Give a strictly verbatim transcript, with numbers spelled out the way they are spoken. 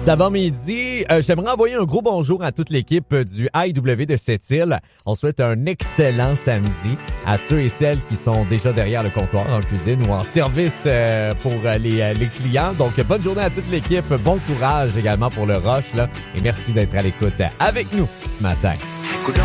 C'est avant-midi. Euh, j'aimerais envoyer un gros bonjour à toute l'équipe du I W de Sept-Îles. On souhaite un excellent samedi à ceux et celles qui sont déjà derrière le comptoir en cuisine ou en service euh, pour les, euh, les clients. Donc, bonne journée à toute l'équipe. Bon courage également pour le rush, là. Et merci d'être à l'écoute avec nous ce matin.